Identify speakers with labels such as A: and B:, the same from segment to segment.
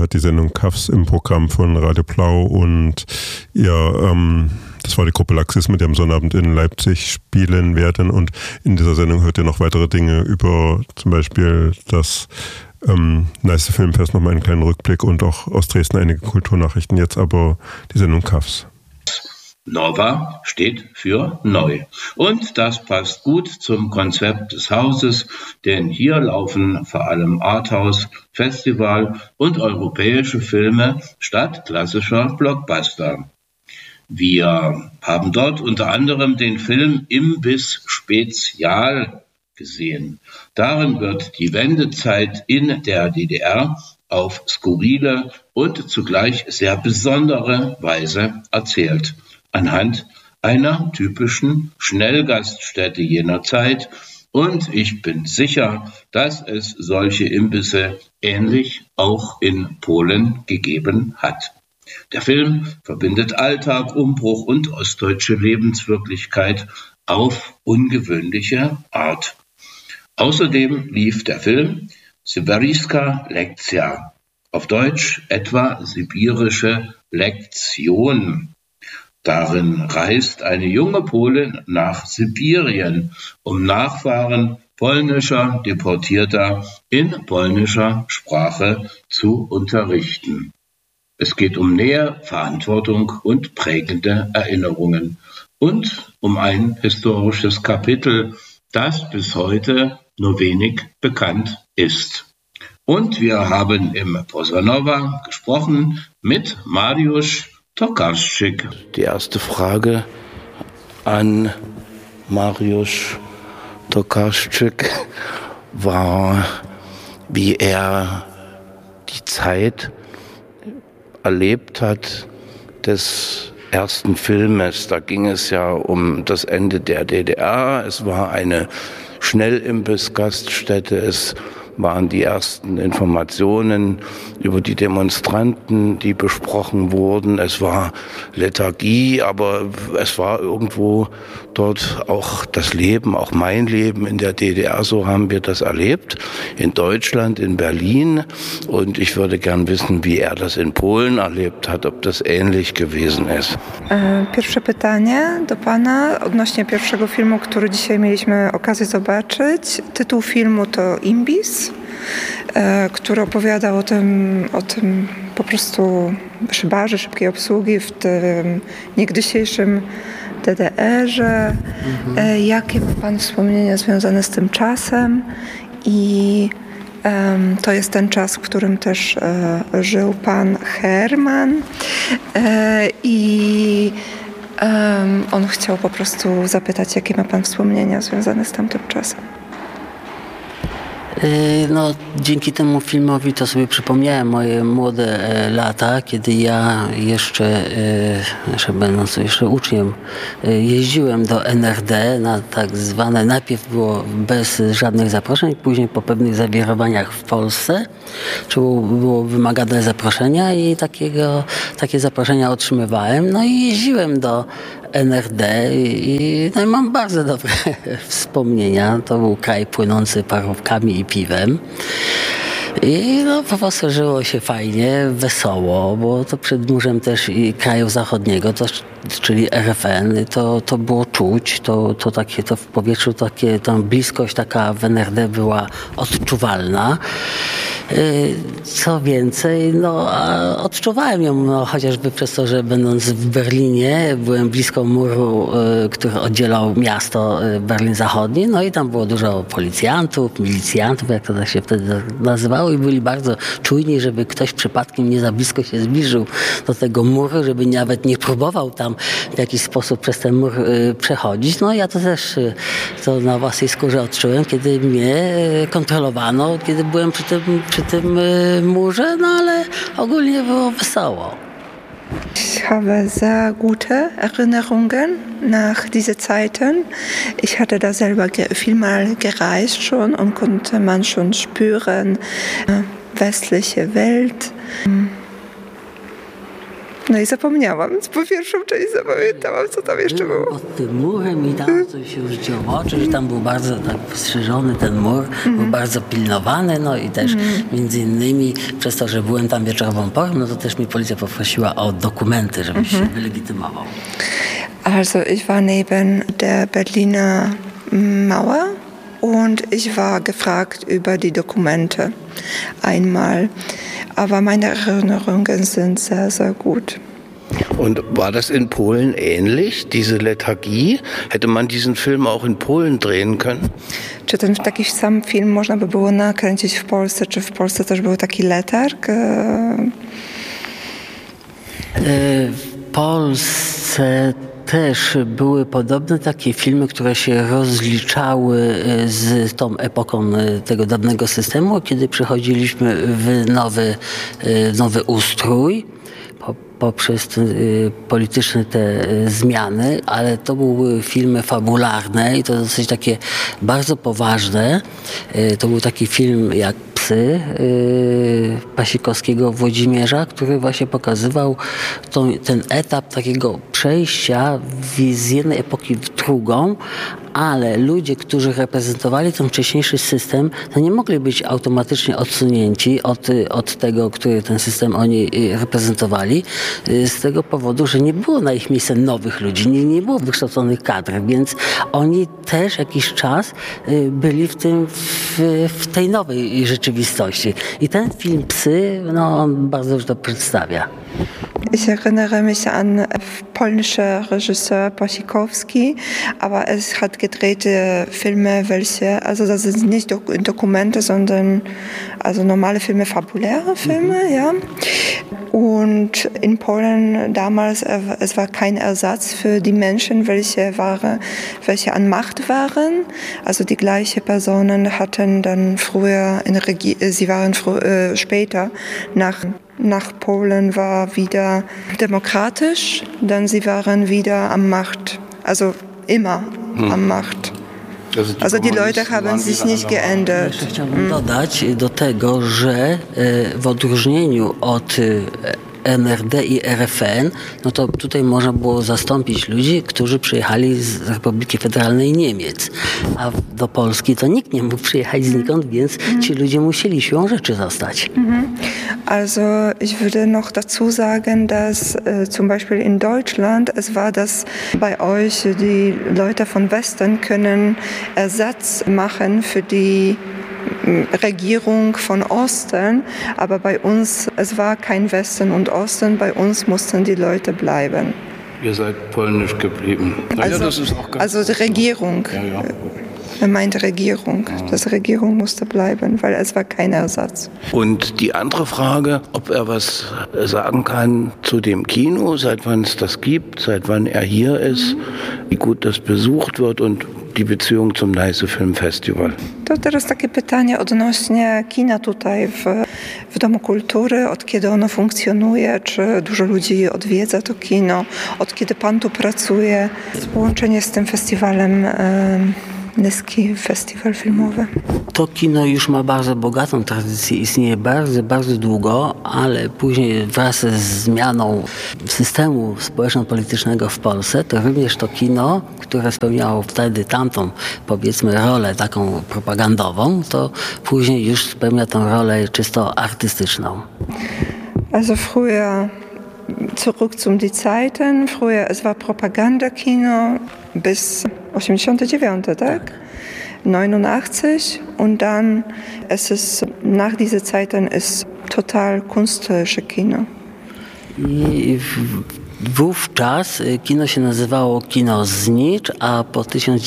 A: gehört die Sendung Kaffs im Programm von Radio Blau und das war die Gruppe Laxis, mit der am Sonnabend in Leipzig spielen werden, und in dieser Sendung hört ihr noch weitere Dinge über zum Beispiel das Nice Filmfest, nochmal einen kleinen Rückblick und auch aus Dresden einige Kulturnachrichten, jetzt aber die Sendung Kaffs.
B: Nova steht für neu. Und das passt gut zum Konzept des Hauses, denn hier laufen vor allem Arthouse, Festival und europäische Filme statt klassischer Blockbuster. Wir haben dort unter anderem den Film Imbiss Spezial gesehen. Darin wird die Wendezeit in der DDR auf skurrile und zugleich sehr besondere Weise erzählt, anhand einer typischen Schnellgaststätte jener Zeit. Und ich bin sicher, dass es solche Imbisse ähnlich auch in Polen gegeben hat. Der Film verbindet Alltag, Umbruch und ostdeutsche Lebenswirklichkeit auf ungewöhnliche Art. Außerdem lief der Film Sibiriska Lekcja, auf Deutsch etwa sibirische Lektion. Darin reist eine junge Polin nach Sibirien, um Nachfahren polnischer Deportierter in polnischer Sprache zu unterrichten. Es geht um Nähe, Verantwortung und prägende Erinnerungen und um ein historisches Kapitel, das bis heute nur wenig bekannt ist. Und wir haben im Bossa Nova gesprochen mit Mariusz Tokarczyk.
C: Die erste Frage an Mariusz Tokarczyk war, wie er die Zeit erlebt hat des ersten Filmes. Da ging es ja um das Ende der DDR. Es war eine Schnellimbiss-Gaststätte. Es waren die ersten Informationen über die Demonstranten, die besprochen wurden. Es war Lethargie, aber es war irgendwo dort auch das Leben, auch mein Leben in der DDR. So haben wir das erlebt. In Deutschland, in Berlin. Und ich würde gern wissen, wie er das in Polen erlebt hat, ob das ähnlich gewesen ist.
D: Pierwsze pytanie do pana odnośnie pierwszego filmu, który dzisiaj mieliśmy okazję zobaczyć. Tytuł filmu to Imbiss, który opowiadał o tym po prostu szybarze szybkiej obsługi w tym niegdysiejszym DDR-ze. Jakie ma pan wspomnienia związane z tym czasem? I to jest ten czas, w którym też żył pan Herman. I on chciał po prostu zapytać, jakie ma pan wspomnienia związane z tamtym czasem.
E: No, dzięki temu filmowi to sobie przypomniałem moje młode lata, kiedy ja jeszcze będąc jeszcze uczniem, jeździłem do NRD na tak zwane, najpierw było bez żadnych zaproszeń, później po pewnych zawirowaniach w Polsce było wymagane zaproszenia i takie zaproszenia otrzymywałem. No i jeździłem do NRD i mam bardzo dobre wspomnienia. To był kraj płynący parówkami i piwem. I po prostu żyło się fajnie, wesoło, bo to przed murzem też i kraju zachodniego, czyli RFN, to było czuć, to w powietrzu ta bliskość taka w NRD była odczuwalna. Co więcej, odczuwałem ją chociażby przez to, że będąc w Berlinie, byłem blisko muru, który oddzielał miasto Berlin Zachodni, no i tam było dużo policjantów, milicjantów, jak to tak się wtedy nazywało, i byli bardzo czujni, żeby ktoś przypadkiem nie za blisko się zbliżył do tego muru, żeby nawet nie próbował tam w jakiś sposób przez ten mur przechodzić. No ja to też na własnej skórze odczułem, kiedy mnie kontrolowano, kiedy byłem przy tym murze, no ale ogólnie było wesoło.
D: Ich habe sehr gute Erinnerungen nach diesen Zeiten. Ich hatte da selber vielmal gereist schon und konnte man schon spüren, westliche Welt. No i zapomniałam. Po pierwszą część zapamiętałam, co tam jeszcze było.
E: Pod tym murem i tam coś się rzuciło w oczy, że tam był bardzo tak strzeżony ten mur, był bardzo pilnowany, no i też między innymi przez to, że byłem tam wieczorową porą, no to też mi policja poprosiła o dokumenty, żebym się wylegitymował.
D: Also ich war neben der Berliner Mauer und ich war gefragt über die Dokumente einmal. Aber meine Erinnerungen sind sehr, sehr gut.
C: Und war das in Polen ähnlich, diese Lethargie? Hätte man diesen Film auch in Polen drehen können?
D: Czy ten taki sam film można by było nakręcić w Polsce? Czy w Polsce też był taki letarg?
E: W Polsce też były podobne takie filmy, które się rozliczały z tą epoką tego dawnego systemu, kiedy przechodziliśmy w nowy ustrój poprzez polityczne te zmiany, ale to były filmy fabularne i to dosyć takie bardzo poważne. To był taki film jak Psy Pasikowskiego Włodzimierza, który właśnie pokazywał ten etap takiego przejścia z jednej epoki w drugą, ale ludzie, którzy reprezentowali ten wcześniejszy system, to nie mogli być automatycznie odsunięci od tego, który ten system oni reprezentowali, z tego powodu, że nie było na ich miejsce nowych ludzi, nie było wykształconych kadr, więc oni też jakiś czas byli w tej nowej rzeczywistości. I ten film Psy, no, on bardzo dobrze to przedstawia.
D: Ich erinnere mich an polnischer Regisseur Pasikowski, aber es hat gedrehte Filme, welche, also das sind nicht Dokumente, sondern also normale Filme, fabuläre Filme, ja. Und in Polen damals, es war kein Ersatz für die Menschen, welche an Macht waren. Also die gleichen Personen hatten dann früher, sie waren später nach Polen war wieder demokratisch, dann sie waren wieder am Macht, also immer am Macht. Also die Leute haben sich nicht geändert.
E: Jeszcze chciałbym dodać do tego, że w odróżnieniu od NRD i RFN, no to tutaj można było zastąpić ludzi, którzy przyjechali z Republiki Federalnej Niemiec. A do Polski to nikt nie mógł przyjechać znikąd, więc ci ludzie musieli siłą rzeczy zostać.
D: Also ich würde noch dazu sagen, dass zum Beispiel in Deutschland es war, dass bei euch die Leute von Westen können Ersatz machen für die Regierung von Osten, aber bei uns, es war kein Westen und Osten, bei uns mussten die Leute bleiben.
C: Ihr seid polnisch geblieben.
D: Also, das ist auch also die Regierung. Ja. Er meinte Regierung. Das Regierung musste bleiben, weil es war kein Ersatz.
C: Und die andere Frage, ob er was sagen kann zu dem Kino, seit wann es das gibt, seit wann er hier ist, wie gut das besucht wird und die Beziehung zum Neiße Film Festival.
D: To teraz takie pytanie odnośnie kina tutaj w Domu Kultury, od kiedy ono funkcjonuje, czy dużo ludzi odwiedza to kino, od kiedy pan tu pracuje, połączenie z tym festiwalem Nyski, festiwal filmowy.
E: To kino już ma bardzo bogatą tradycję, istnieje bardzo, bardzo długo, ale później wraz ze zmianą systemu społeczno-politycznego w Polsce, to również to kino, które spełniało wtedy tamtą, powiedzmy, rolę taką propagandową, to później już spełnia tę rolę czysto artystyczną.
D: Also früher, zurück zum die Zeiten, früher es war Propagandakino bis 89, tak? 89 und dann es ist nach diesen Zeiten ist total künstlerische Kino.
E: I wówczas kino się nazywało Kino Znicz, a po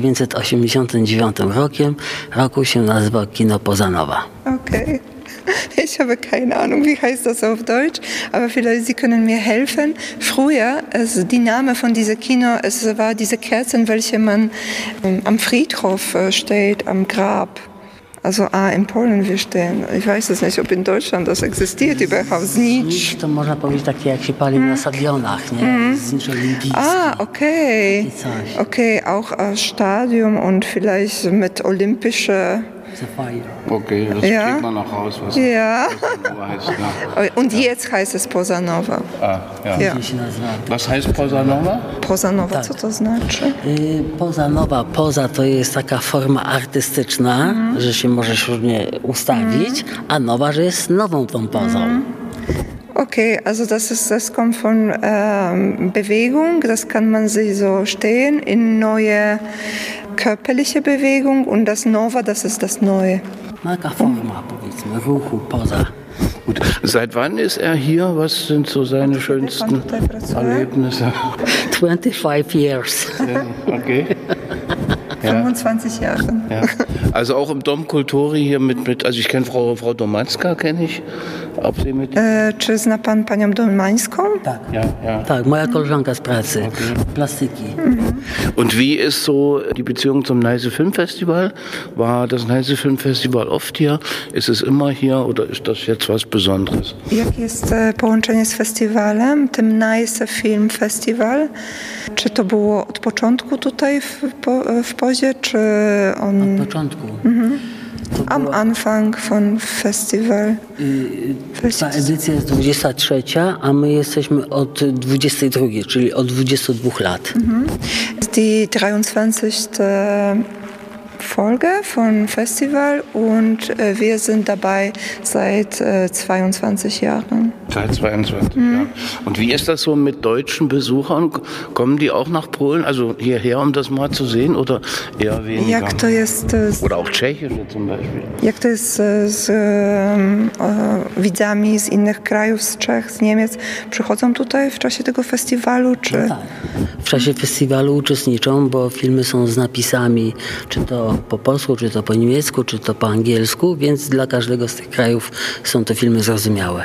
E: 1989 roku się nazywa Kino Pozanowa.
D: Okay. Ich habe keine Ahnung, wie heißt das auf Deutsch, aber vielleicht Sie können mir helfen. Früher, die Name von diesem Kino, es war diese Kerzen, welche man am Friedhof steht, am Grab. Also in Polen wir stehen. Ich weiß es nicht, ob in Deutschland das existiert überhaupt. Znicz.
E: To można powiedzieć takie, jak się pali na stadionach, nie? Znicz olimpijski.
D: Okay. Okay, auch Stadion und vielleicht mit olympische
E: Sapphire.
C: Okay, das kriegt man noch raus, was Poza Nova heißt. Ja.
D: Und jetzt heißt es Poza Nova.
C: Ja. Was heißt Poza Nova?
D: Poza Nova, co to znaczy?
E: Poza Nova, poza to jest taka forma artystyczna, że się możesz różnie ustawić, a nowa, że jest nową tą pozą.
D: Okay, also das kommt von Bewegung, das kann man sich so stehen in neue körperliche Bewegung und das Nova, das ist das Neue.
E: Taka forma, powiedzmy, ruchu, poza.
C: Gut. Seit wann ist er hier? Was sind so seine schönsten Erlebnisse?
E: 25 years.
C: Okay.
D: 25 Jahre.
C: Ja. Also auch im Dom Kultury hier mit also ich kenne Frau Domańska, kenne ich. Ob sie mit
D: Czy zna pan panią Domańską?
E: Tak.
C: Ja.
E: Tak, moja koleżanka z pracy, plastyki.
C: Und wie ist so die Beziehung zum Neisse Filmfestival? War das Neisse Filmfestival oft hier? Ist es immer hier oder ist das jetzt was Besonderes?
D: Jak jest połączenie z festiwalem, tym Neisse Film Festival? Czy to było od początku tutaj w Pozie, czy on...
E: Od początku.
D: Am Anfang von Festival.
E: Ta edycja jest 23, a my jesteśmy od 22, czyli od 22 lat.
D: Die 23. Folge von Festival und wir sind dabei seit 22 Jahren.
C: Seit 22 Jahren. Und wie ist das so mit deutschen Besuchern? Kommen die auch nach Polen, also hierher, um das mal zu sehen oder eher weniger?
D: Jak to jest
C: Oder auch tschechische zum Beispiel?
D: Jak to jest z widzami z innych krajów, z Czech, z Niemiec? Przychodzą tutaj w czasie tego festiwalu, czy...
E: No tak. W czasie festiwalu uczestniczą, bo filmy są z napisami, czy to po polsku, czy to po niemiecku, czy to po angielsku, więc dla każdego z tych krajów są to filmy zrozumiałe.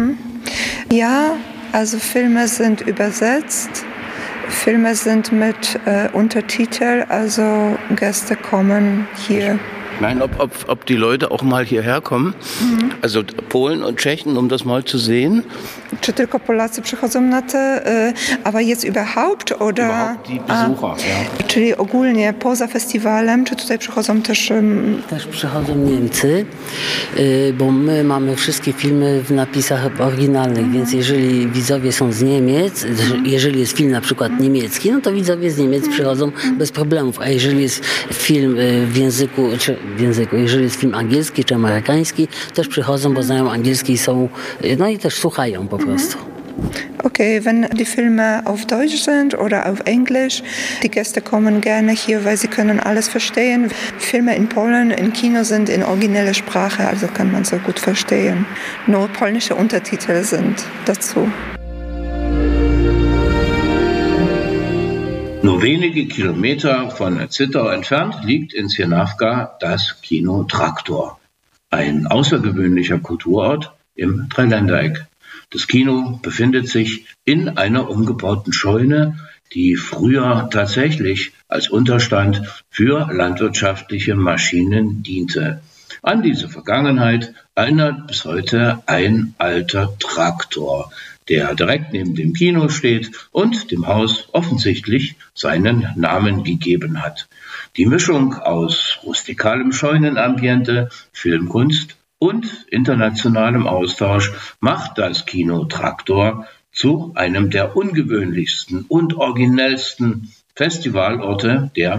D: Ja, also Filme sind übersetzt, Filme sind mit Untertitel, also Gäste kommen hier.
C: Nein, ob die Leute auch mal hierher kommen, also Polen und Tschechen, um das mal zu sehen.
D: Czy tylko Polacy przychodzą na te, aber jetzt überhaupt, oder?
C: Überhaupt die Besucher, ja.
D: Czyli ogólnie poza festiwalem, czy tutaj przychodzą też...
E: Też przychodzą Niemcy, bo my mamy wszystkie filmy w napisach oryginalnych, więc jeżeli widzowie są z Niemiec, jeżeli jest film na przykład niemiecki, no to widzowie z Niemiec przychodzą bez problemów, a jeżeli jest film w języku, jeżeli jest film angielski czy amerykański, też przychodzą, bo znają angielski i są, no i też słuchają po prostu.
D: Okay, wenn die Filme auf Deutsch sind oder auf Englisch, die Gäste kommen gerne hier, weil sie können alles verstehen. Filme in Polen, in Kino sind in origineller Sprache, also kann man so gut verstehen. Nur polnische Untertitel sind dazu.
B: Nur wenige Kilometer von Zittau entfernt liegt in Siernawka das Kino Traktor, ein außergewöhnlicher Kulturort im Dreiländereck. Das Kino befindet sich in einer umgebauten Scheune, die früher tatsächlich als Unterstand für landwirtschaftliche Maschinen diente. An diese Vergangenheit erinnert bis heute ein alter Traktor, der direkt neben dem Kino steht und dem Haus offensichtlich seinen Namen gegeben hat. Die Mischung aus rustikalem Scheunenambiente, Filmkunst und internationalem Austausch macht das Kino Traktor zu einem der ungewöhnlichsten und originellsten Festivalorte der